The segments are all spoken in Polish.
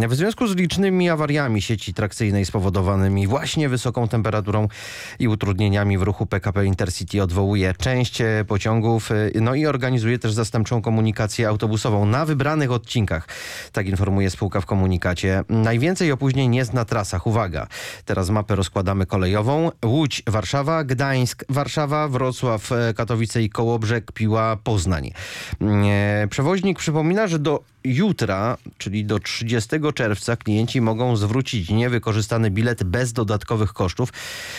W związku z licznymi awariami sieci trakcyjnej spowodowanymi właśnie wysoką temperaturą i utrudnieniami w ruchu, PKP Intercity odwołuje część pociągów, no i organizuje też zastępczą komunikację autobusową na wybranych odcinkach. Tak informuje spółka w komunikacie. Najwięcej opóźnień jest na trasach. Uwaga, teraz mapę rozkładamy kolejową. Łódź, Warszawa, Gdańsk, Warszawa, Wrocław, Katowice i Kołobrzeg, Piła, Poznań. Przewoźnik przypomina, że do jutra, czyli do 30 czerwca, klienci mogą zwrócić niewykorzystany bilet bez dodatkowych kosztów.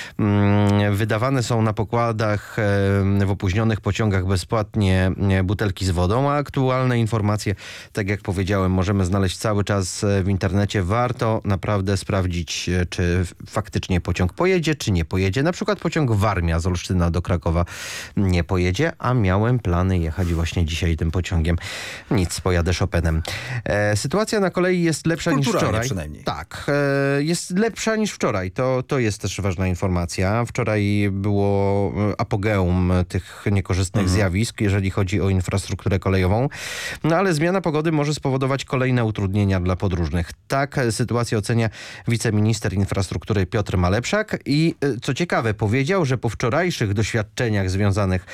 Wydawane są na pokładach w opóźnionych pociągach bezpłatnie butelki z wodą, a aktualne informacje, tak jak powiedziałem, możemy znaleźć cały czas w internecie. Warto naprawdę sprawdzić, czy faktycznie pociąg pojedzie, czy nie pojedzie. Na przykład pociąg Warmia z Olsztyna do Krakowa nie pojedzie, a miałem plany jechać właśnie dzisiaj tym pociągiem. Nic, pojadę Chopinem. Sytuacja na kolei jest lepsza niż wczoraj. Przynajmniej. Tak, jest lepsza niż wczoraj. To jest też ważna informacja. Wczoraj było apogeum tych niekorzystnych zjawisk, jeżeli chodzi o infrastrukturę kolejową. No ale zmiana pogody może spowodować kolejne utrudnienia dla podróżnych. Tak sytuację ocenia wiceminister infrastruktury Piotr Malepszak i co ciekawe powiedział, że po wczorajszych doświadczeniach związanych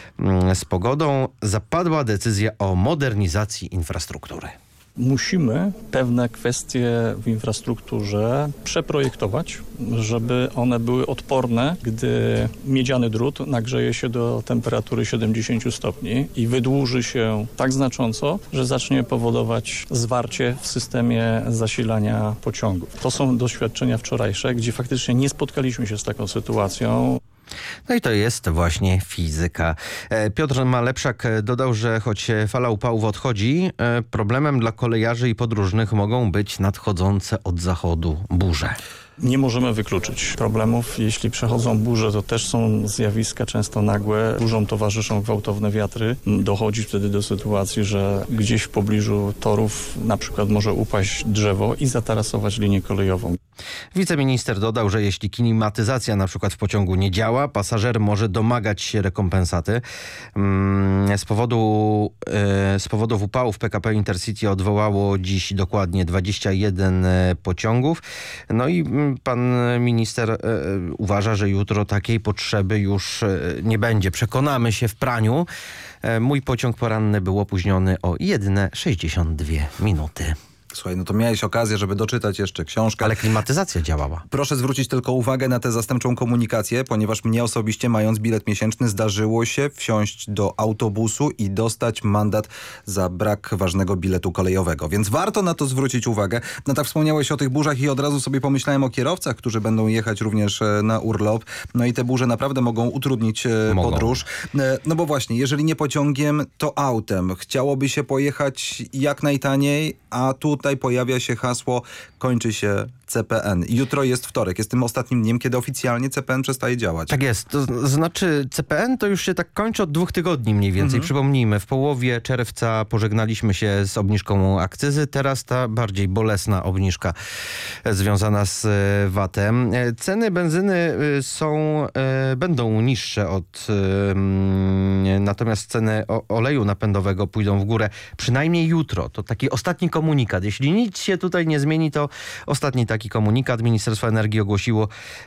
z pogodą zapadła decyzja o modernizacji infrastruktury. Musimy pewne kwestie w infrastrukturze przeprojektować, żeby one były odporne, gdy miedziany drut nagrzeje się do temperatury 70 stopni i wydłuży się tak znacząco, że zacznie powodować zwarcie w systemie zasilania pociągów. To są doświadczenia wczorajsze, gdzie faktycznie nie spotkaliśmy się z taką sytuacją. No i to jest właśnie fizyka. Piotr Malepszak dodał, że choć fala upałów odchodzi, problemem dla kolejarzy i podróżnych mogą być nadchodzące od zachodu burze. Nie możemy wykluczyć problemów. Jeśli przechodzą burze, to też są zjawiska często nagłe. Burzom towarzyszą gwałtowne wiatry. Dochodzi wtedy do sytuacji, że gdzieś w pobliżu torów na przykład może upaść drzewo i zatarasować linię kolejową. Wiceminister dodał, że jeśli klimatyzacja na przykład w pociągu nie działa, pasażer może domagać się rekompensaty. Z powodów upałów PKP Intercity odwołało dziś dokładnie 21 pociągów. No i pan minister uważa, że jutro takiej potrzeby już nie będzie. Przekonamy się w praniu. Mój pociąg poranny był opóźniony o 1,62 minuty. Słuchaj, no to miałeś okazję, żeby doczytać jeszcze książkę. Ale klimatyzacja działała. Proszę zwrócić tylko uwagę na tę zastępczą komunikację, ponieważ mnie osobiście, mając bilet miesięczny, zdarzyło się wsiąść do autobusu i dostać mandat za brak ważnego biletu kolejowego. Więc warto na to zwrócić uwagę. No tak wspomniałeś o tych burzach i od razu sobie pomyślałem o kierowcach, którzy będą jechać również na urlop. No i te burze naprawdę mogą utrudnić podróż. No bo właśnie, jeżeli nie pociągiem, to autem. Chciałoby się pojechać jak najtaniej, a tutaj pojawia się hasło kończy się CPN. Jutro jest wtorek, jest tym ostatnim dniem, kiedy oficjalnie CPN przestaje działać. Tak jest. To znaczy CPN to już się tak kończy od 2 tygodni mniej więcej. Przypomnijmy, w połowie czerwca pożegnaliśmy się z obniżką akcyzy. Teraz ta bardziej bolesna obniżka związana z VAT-em. Ceny benzyny będą niższe natomiast ceny oleju napędowego pójdą w górę przynajmniej jutro. To taki ostatni komunikat. Jeśli nic się tutaj nie zmieni, to ostatni taki komunikat. Ministerstwo Energii ogłosiło,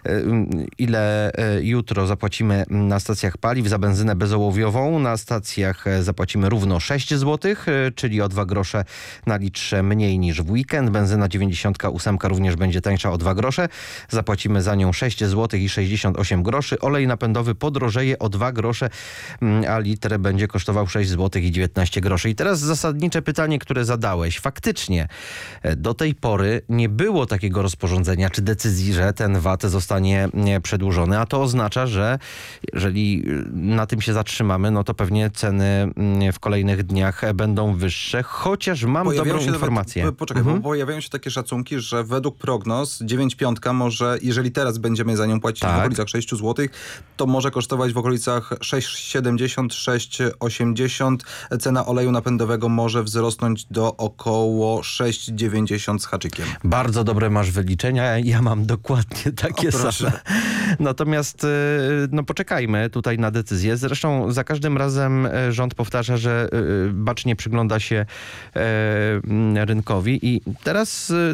ile jutro zapłacimy na stacjach paliw za benzynę bezołowiową. Na stacjach zapłacimy równo 6 zł, czyli o 2 grosze na litrze mniej niż w weekend. Benzyna 98 również będzie tańsza o 2 grosze. Zapłacimy za nią 6 zł i 68 groszy. Olej napędowy podrożeje o 2 grosze, a litr będzie kosztował 6 zł i 19 groszy. I teraz zasadnicze pytanie, które zadałeś. Faktycznie do tej pory nie było takiego rozporządzenia czy decyzji, że ten VAT zostanie przedłużony, a to oznacza, że jeżeli na tym się zatrzymamy, no to pewnie ceny w kolejnych dniach będą wyższe, chociaż mam dobrą informację. Bo pojawiają się takie szacunki, że według prognoz 9,5 może, jeżeli teraz będziemy za nią płacić w okolicach 6 zł, to może kosztować w okolicach 6,70, 6,80. Cena oleju napędowego może wzrosnąć do około 6,90 z haczykiem. Bardzo dobre masz wyliczenia, ja mam dokładnie takie same. Natomiast poczekajmy tutaj na decyzję. Zresztą za każdym razem rząd powtarza, że bacznie przygląda się rynkowi i teraz